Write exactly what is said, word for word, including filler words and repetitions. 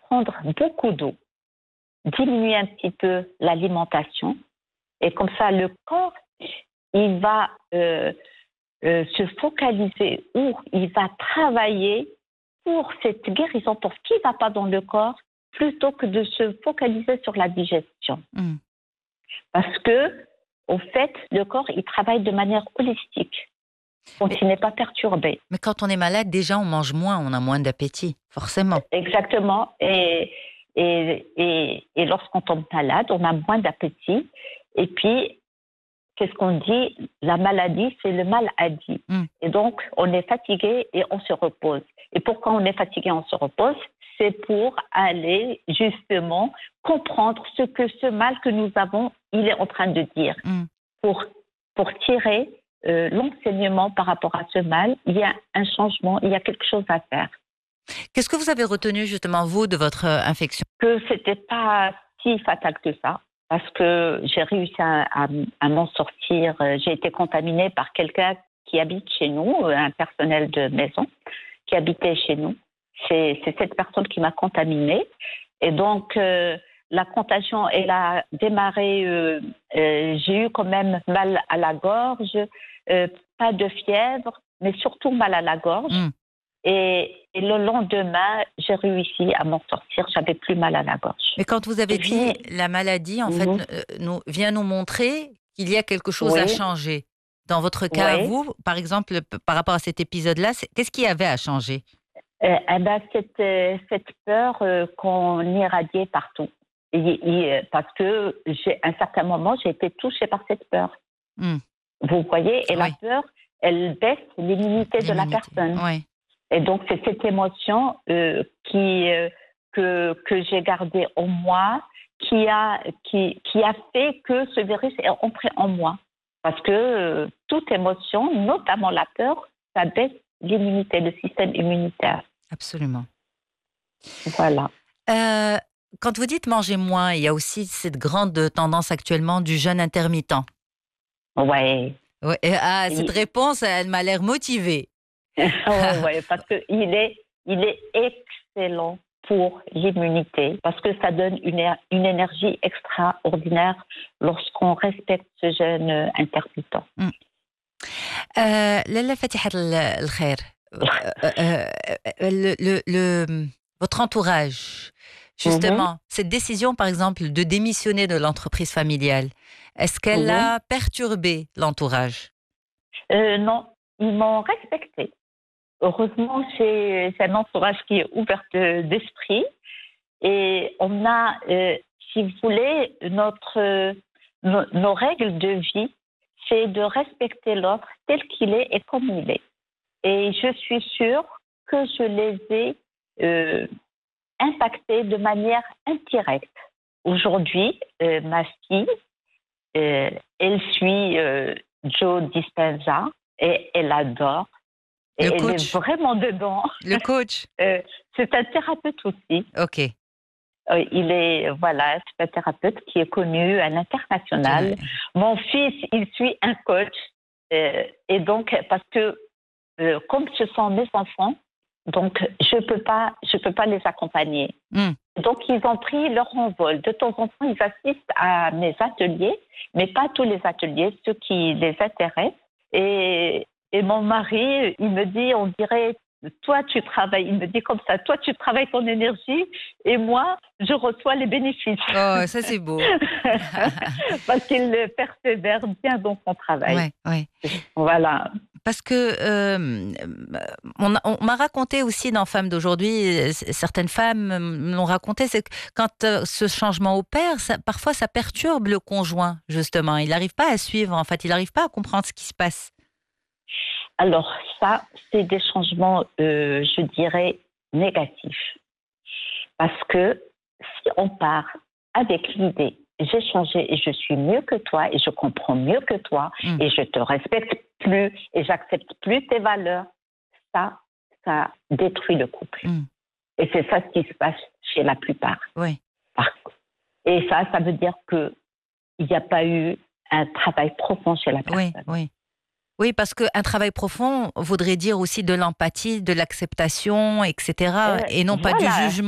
prendre beaucoup d'eau, diminuer un petit peu l'alimentation, et comme ça, le corps, il va euh, euh, se focaliser ou il va travailler pour cette guérison, pour ce qui ne va pas dans le corps, plutôt que de se focaliser sur la digestion. Mm. Parce que, au fait, le corps, il travaille de manière holistique, donc Mais, il n'est pas perturbé. mais quand on est malade, déjà, on mange moins, on a moins d'appétit, forcément. Exactement. Et, et, et, et lorsqu'on tombe malade, on a moins d'appétit. Et puis, qu'est-ce qu'on dit? La maladie, c'est le mal à dit. Mm. Et donc, on est fatigué et on se repose. Et pourquoi on est fatigué et on se repose? C'est pour aller justement comprendre ce que ce mal que nous avons, il est en train de dire. Mm. Pour, pour tirer euh, l'enseignement par rapport à ce mal, il y a un changement, il y a quelque chose à faire. Qu'est-ce que vous avez retenu justement, vous, de votre euh, infection? Que c'était pas si fatal que ça, parce que j'ai réussi à, à, à m'en sortir. J'ai été contaminée par quelqu'un qui habite chez nous, un personnel de maison qui habitait chez nous. C'est, c'est cette personne qui m'a contaminée. Et donc, euh, la contagion, elle a démarré, euh, euh, j'ai eu quand même mal à la gorge, euh, pas de fièvre, mais surtout mal à la gorge. Mm. Et, et le lendemain, j'ai réussi à m'en sortir. J'avais plus mal à la gorge. Mais quand vous avez Et dit puis, la maladie, en mm-hmm. fait, euh, nous, vient nous montrer qu'il y a quelque chose Oui. à changer. Dans votre cas, Oui. vous, par exemple, p- par rapport à cet épisode-là, c'est- qu'est-ce qu'il y avait à changer? Euh, eh ben, cette, euh, cette peur euh, qu'on irradiait partout. Et, et, parce que j'ai, à un certain moment, j'ai été touchée par cette peur. Mm. Vous voyez, et Oui. la peur, elle baisse l'immunité de la L'immunité. personne. Oui. Et donc, c'est cette émotion euh, qui, euh, que, que j'ai gardée en moi, qui a, qui, qui a fait que ce virus est entré en moi. Parce que euh, toute émotion, notamment la peur, ça baisse l'immunité, le système immunitaire. Absolument. Voilà. Euh, quand vous dites manger moins, il y a aussi cette grande tendance actuellement du jeûne intermittent. Ouais. Ouais, et, ah, cette Il... réponse, elle m'a l'air motivée. ouais, ouais, parce qu'il est, il est excellent pour l'immunité, parce que ça donne une, une énergie extraordinaire lorsqu'on respecte ce jeûne intermittent. Mm. Euh, Lalla Fatihat al-Khair, euh, euh, le, le, le, votre entourage, justement, Mm-hmm. cette décision, par exemple, de démissionner de l'entreprise familiale, est-ce qu'elle Mm-hmm. a perturbé l'entourage? euh, Non, ils m'ont respecté. Heureusement, j'ai, j'ai un entourage qui est ouvert d'esprit et on a, euh, si vous voulez, notre, euh, nos, nos règles de vie, c'est de respecter l'autre tel qu'il est et comme il est. Et je suis sûre que je les ai euh, impactés de manière indirecte. Aujourd'hui, euh, ma fille, euh, elle suit euh, Joe Dispenza et elle adore. Et Le elle coach. est vraiment dedans. Le coach. euh, c'est un thérapeute aussi. Ok. Euh, il est, voilà, c'est un thérapeute qui est connu à l'international. Ouais. Mon fils, il suit un coach. Euh, et donc, parce que, euh, comme ce sont mes enfants, donc je ne peux pas, je peux pas les accompagner. Mm. Donc, ils ont pris leur envol. De temps en temps, ils assistent à mes ateliers, mais pas tous les ateliers, ceux qui les intéressent. Et, et mon mari, il me dit, on dirait, toi, tu travailles, il me dit comme ça, toi, tu travailles ton énergie et moi, je reçois les bénéfices. Oh, ça, c'est beau. Parce qu'il persévère bien dans son travail. Ouais, ouais. Voilà. Parce que euh, on, on m'a raconté aussi dans Femmes d'aujourd'hui, certaines femmes l'ont raconté, c'est que quand euh, ce changement opère, ça, parfois ça perturbe le conjoint, justement. Il n'arrive pas à suivre, en fait, il n'arrive pas à comprendre ce qui se passe. Alors ça, c'est des changements, euh, je dirais, négatifs. Parce que si on part avec l'idée, j'ai changé et je suis mieux que toi et je comprends mieux que toi mmh. et je te respecte plus et j'accepte plus tes valeurs, ça, ça détruit le couple. Mmh. Et c'est ça ce qui se passe chez la plupart. Oui. Et ça, ça veut dire qu'il n'y a pas eu un travail profond chez la personne. Oui, oui. Oui, parce qu'un travail profond voudrait dire aussi de l'empathie, de l'acceptation, et cetera. Euh, et non voilà. pas du jugement.